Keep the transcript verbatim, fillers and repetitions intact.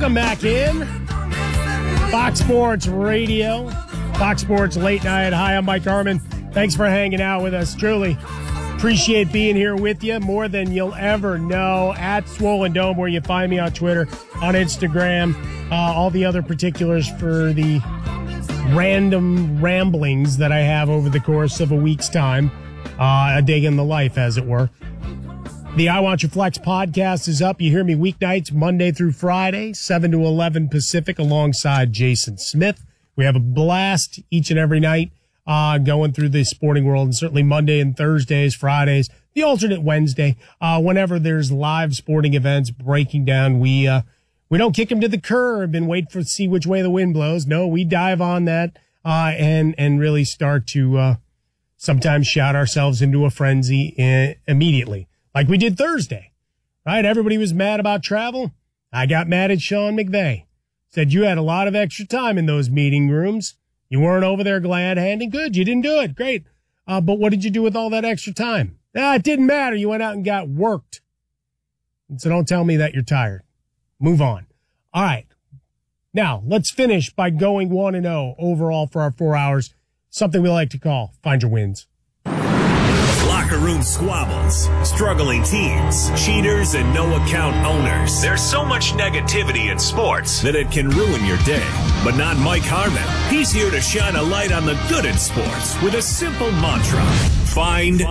Welcome back in. Fox Sports Radio, Fox Sports Late Night. Hi, I'm Mike Harmon. Thanks for hanging out with us. Truly appreciate being here with you more than you'll ever know. At Swollen Dome, where you find me on Twitter, on Instagram, uh, all the other particulars for the random ramblings that I have over the course of a week's time. Uh, a day in the life, as it were. The I Want Your Flex podcast is up. You hear me weeknights, Monday through Friday, seven to eleven Pacific, alongside Jason Smith. We have a blast each and every night uh, going through the sporting world, and certainly Monday and Thursdays, Fridays, the alternate Wednesday. Uh, whenever there's live sporting events breaking down, we uh, we don't kick them to the curb and wait for see which way the wind blows. No, we dive on that uh, and, and really start to uh, sometimes shout ourselves into a frenzy uh, immediately. Like we did Thursday, right? Everybody was mad about travel. I got mad at Sean McVay. Said you had a lot of extra time in those meeting rooms. You weren't over there glad-handing. Good, you didn't do it. Great. Uh, but what did you do with all that extra time? Ah, it didn't matter. You went out and got worked. And so don't tell me that you're tired. Move on. All right. Now, let's finish by going one and oh overall for our four hours. Something we like to call Find Your Wins. Locker room squabbles, struggling teams, cheaters, and no-account owners. There's so much negativity in sports that it can ruin your day. But not Mike Harmon. He's here to shine a light on the good in sports with a simple mantra. Find